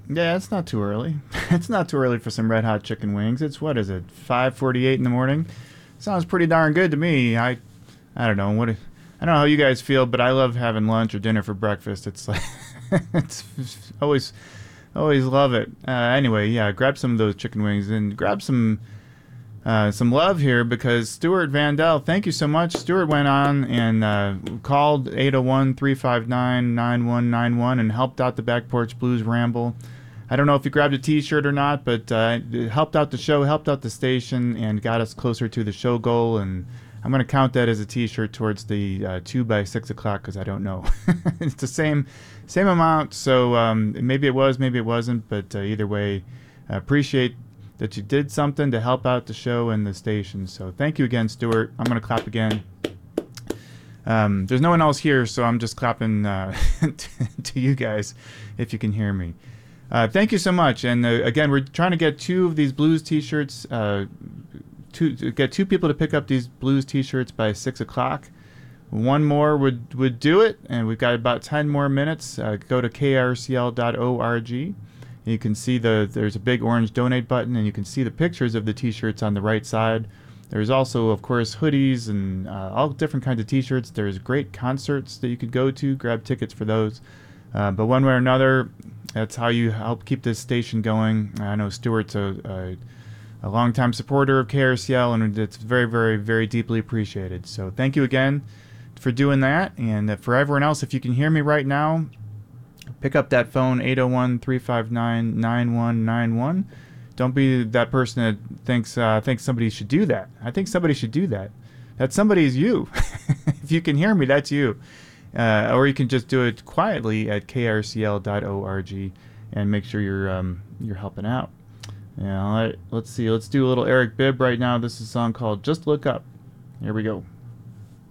Yeah, it's not too early. It's not too early for some red hot chicken wings. It's what is it? 5:48 in the morning. Sounds pretty darn good to me. I don't know what I don't know how you guys feel, but I love having lunch or dinner for breakfast. It's like it's always love it. Anyway, yeah, grab some of those chicken wings and grab some love here because Stuart Vandell, thank you so much. Stuart went on and called 801-359-9191 and helped out the Back Porch Blues Ramble. I don't know if he grabbed a t-shirt or not, but it helped out the show, helped out the station, and got us closer to the show goal. And I'm going to count that as a t-shirt towards the 2 by 6 o'clock because I don't know. It's the same amount, so maybe it was, maybe it wasn't, but either way, I appreciate that you did something to help out the show and the station. So thank you again, Stuart. I'm going to clap again. There's no one else here, so I'm just clapping to you guys if you can hear me. Thank you so much. And again, we're trying to get 2 of these blues t-shirts, get 2 people to pick up these blues t-shirts by 6 o'clock. One more would do it, and we've got about 10 more minutes. Go to krcl.org. You can see there's a big orange donate button, and you can see the pictures of the t-shirts on the right side. There's also, of course, hoodies and all different kinds of t-shirts. There's great concerts that you could go to, grab tickets for those. But one way or another, that's how you help keep this station going. I know Stuart's a longtime supporter of KRCL, and it's very, very, very deeply appreciated. So thank you again for doing that. And for everyone else, if you can hear me right now, pick up that phone, 801-359-9191. Don't be that person that thinks somebody should do that. I think somebody should do that. That somebody is you. If you can hear me, that's you. Or you can just do it quietly at krcl.org and make sure you're helping out. Yeah, let's see. Let's do a little Eric Bibb right now. This is a song called Just Look Up. Here we go.